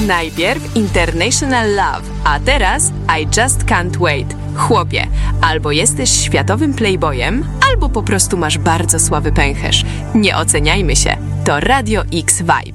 Najpierw International Love, a teraz I Just Can't Wait. Chłopie, albo jesteś światowym playboyem, albo po prostu masz bardzo słaby pęcherz. Nie oceniajmy się. To Radio X Vibe.